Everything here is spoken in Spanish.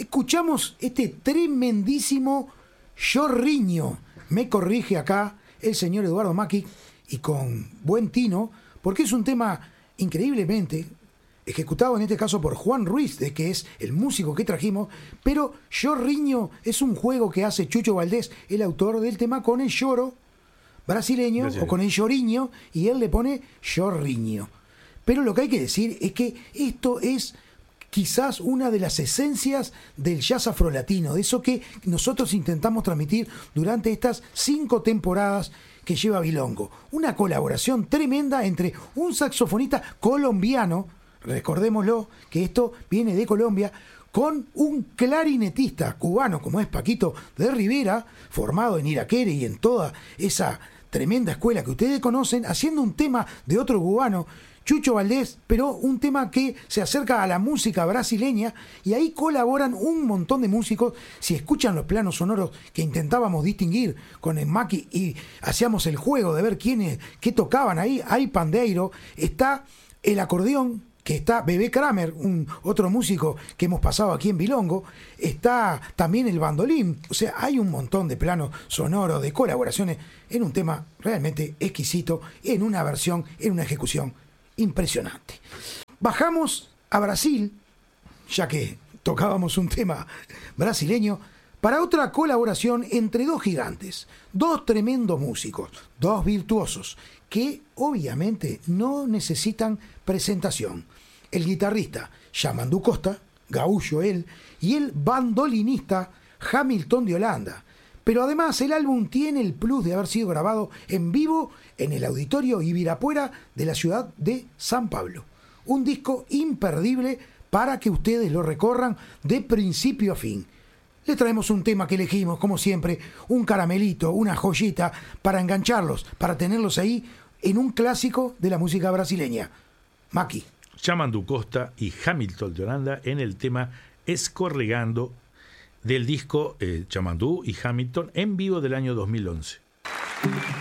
escuchamos este tremendísimo Chorriño. Me corrige acá el señor Eduardo Macchi, y con buen tino, porque es un tema increíblemente ejecutado en este caso por Juan Ruiz, de que es el músico que trajimos, pero Chorriño es un juego que hace Chucho Valdés, el autor del tema, con el lloro brasileño o con el lloriño, y él le pone Chorriño. Pero lo que hay que decir es que esto es quizás una de las esencias del jazz afrolatino, de eso que nosotros intentamos transmitir durante estas 5 temporadas que lleva Bilongo. Una colaboración tremenda entre un saxofonista colombiano, recordémoslo que esto viene de Colombia, con un clarinetista cubano como es Paquito de Rivera, formado en Iraquere y en toda esa tremenda escuela que ustedes conocen, haciendo un tema de otro cubano, Chucho Valdés, pero un tema que se acerca a la música brasileña, y ahí colaboran un montón de músicos. Si escuchan los planos sonoros que intentábamos distinguir con el Macchi y hacíamos el juego de ver qué tocaban ahí, hay pandeiro, está el acordeón, que está Bebé Kramer, otro músico que hemos pasado aquí en Bilongo, está también el bandolín, o sea, hay un montón de planos sonoros, de colaboraciones, en un tema realmente exquisito, en una versión, en una ejecución impresionante. Bajamos a Brasil, ya que tocábamos un tema brasileño, para otra colaboración entre dos gigantes, dos tremendos músicos, dos virtuosos, que obviamente no necesitan presentación. El guitarrista Yamandu Costa, gaúcho él, y el bandolinista Hamilton de Holanda. Pero además el álbum tiene el plus de haber sido grabado en vivo en el Auditorio Ibirapuera de la ciudad de San Pablo. Un disco imperdible para que ustedes lo recorran de principio a fin. Les traemos un tema que elegimos, como siempre, un caramelito, una joyita, para engancharlos, para tenerlos ahí en un clásico de la música brasileña. Macchi. Yamandu Costa y Hamilton de Holanda en el tema Escorregando, del disco Yamandu y Hamilton en vivo del año 2011.